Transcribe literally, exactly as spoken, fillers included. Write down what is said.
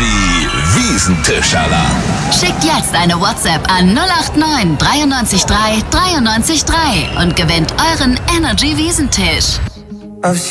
Energy Wiesentisch-Alarm. Schickt jetzt eine WhatsApp an null acht neun dreiundneunzig drei dreiundneunzig drei und gewinnt euren Energy Wiesentisch.